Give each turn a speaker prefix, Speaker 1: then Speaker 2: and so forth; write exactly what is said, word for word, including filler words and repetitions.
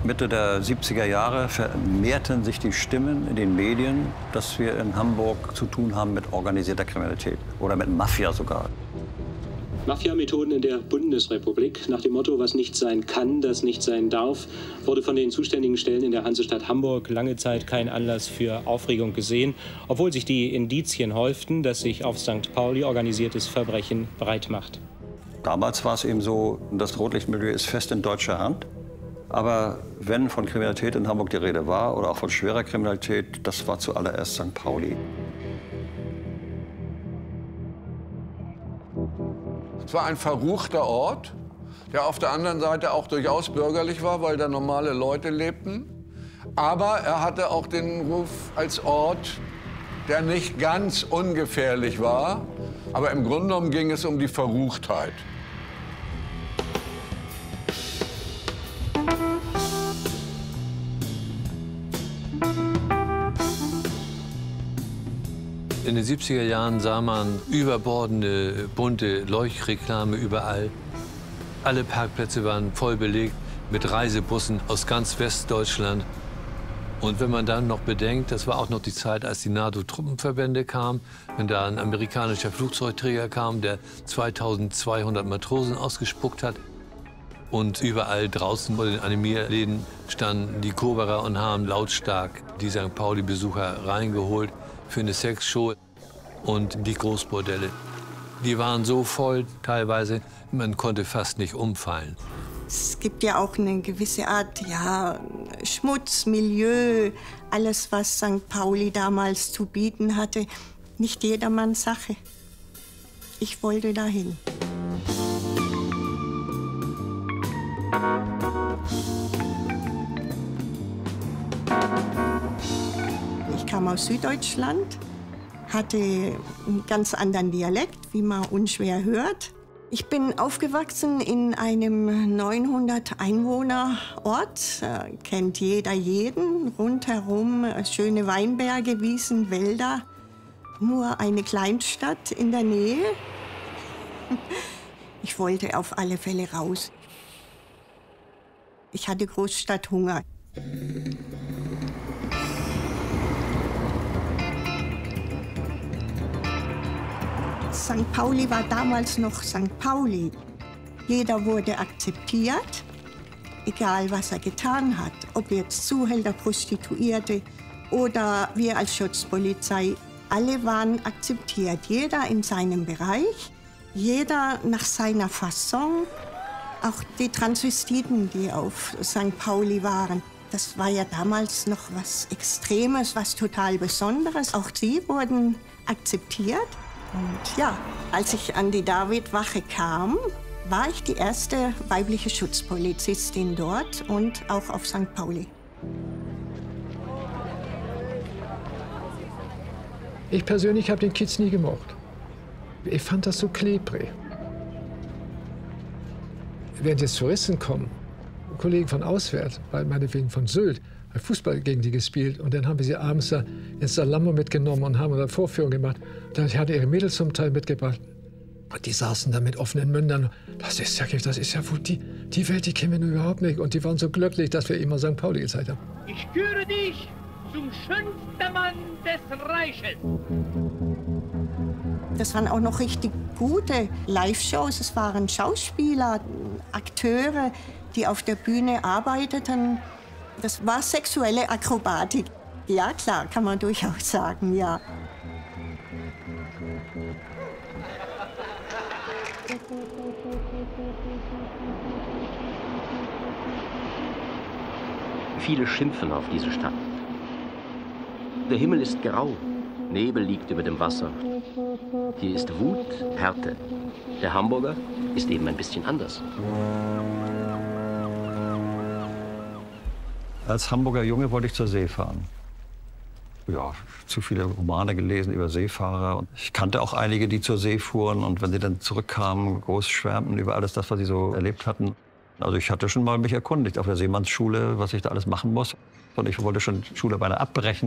Speaker 1: Mitte der siebziger Jahre vermehrten sich die Stimmen in den Medien, dass wir in Hamburg zu tun haben mit organisierter Kriminalität oder mit Mafia sogar.
Speaker 2: Mafia-Methoden in der Bundesrepublik. Nach dem Motto, was nicht sein kann, das nicht sein darf, wurde von den zuständigen Stellen in der Hansestadt Hamburg lange Zeit kein Anlass für Aufregung gesehen, obwohl sich die Indizien häuften, dass sich auf Sankt Pauli organisiertes Verbrechen breit macht.
Speaker 1: Damals war es eben so, das Rotlichtmilieu ist fest in deutscher Hand. Aber wenn von Kriminalität in Hamburg die Rede war oder auch von schwerer Kriminalität, das war zuallererst Sankt Pauli.
Speaker 3: Es war ein verruchter Ort, der auf der anderen Seite auch durchaus bürgerlich war, weil da normale Leute lebten. Aber er hatte auch den Ruf als Ort, der nicht ganz ungefährlich war. Aber im Grunde genommen ging es um die Verruchtheit.
Speaker 4: In den siebziger Jahren sah man überbordende, bunte Leuchtreklame überall. Alle Parkplätze waren voll belegt mit Reisebussen aus ganz Westdeutschland. Und wenn man dann noch bedenkt, das war auch noch die Zeit, als die NATO-Truppenverbände kamen, wenn da ein amerikanischer Flugzeugträger kam, der zweitausendzweihundert Matrosen ausgespuckt hat. Und überall draußen vor den Animierläden standen die Koberer und haben lautstark die Sankt Pauli-Besucher reingeholt für eine Sexshow. Und die Großbordelle, die waren so voll teilweise, man konnte fast nicht umfallen.
Speaker 5: Es gibt ja auch eine gewisse Art, ja, Schmutz, Milieu, alles, was Sankt Pauli damals zu bieten hatte. Nicht jedermanns Sache. Ich wollte dahin. Ich kam aus Süddeutschland, hatte einen ganz anderen Dialekt, wie man unschwer hört. Ich bin aufgewachsen in einem neunhundert Einwohner Ort, äh, kennt jeder jeden, rundherum äh, schöne Weinberge, Wiesen, Wälder, nur eine Kleinstadt in der Nähe. Ich wollte auf alle Fälle raus. Ich hatte Großstadthunger. Sankt Pauli war damals noch Sankt Pauli. Jeder wurde akzeptiert, egal was er getan hat. Ob jetzt Zuhälter, Prostituierte oder wir als Schutzpolizei. Alle waren akzeptiert, jeder in seinem Bereich, jeder nach seiner Fasson. Auch die Transvestiten, die auf Sankt Pauli waren. Das war ja damals noch was Extremes, was total Besonderes. Auch sie wurden akzeptiert. Und ja, als ich an die Davidwache kam, war ich die erste weibliche Schutzpolizistin dort und auch auf Sankt Pauli.
Speaker 6: Ich persönlich habe den Kiez nie gemocht. Ich fand das so klebrig. Während jetzt Touristen kommen, Kollegen von auswärts, meinetwegen von Sylt, Fußball gegen die gespielt. Und dann haben wir sie abends da ins Salamo mitgenommen und haben eine Vorführung gemacht. Da hatte ihre Mädels zum Teil mitgebracht. Und die saßen da mit offenen Mündern. Das ist ja, das ist ja wohl die, die Welt, die kennen wir überhaupt nicht. Und die waren so glücklich, dass wir immer Sankt Pauli gezeigt haben.
Speaker 7: Ich küre dich zum schönsten Mann des Reiches.
Speaker 5: Das waren auch noch richtig gute Live-Shows. Es waren Schauspieler, Akteure, die auf der Bühne arbeiteten. Das war sexuelle Akrobatik. Ja, klar, kann man durchaus sagen, ja.
Speaker 8: Viele schimpfen auf diese Stadt. Der Himmel ist grau, Nebel liegt über dem Wasser. Hier ist Wut, Härte. Der Hamburger ist eben ein bisschen anders.
Speaker 1: Als Hamburger Junge wollte ich zur See fahren. Ja, zu viele Romane gelesen über Seefahrer. Und ich kannte auch einige, die zur See fuhren. Und wenn sie dann zurückkamen, groß schwärmten über alles das, was sie so erlebt hatten. Also ich hatte schon mal mich erkundigt auf der Seemannsschule, was ich da alles machen muss. Und ich wollte schon Schule beinahe abbrechen.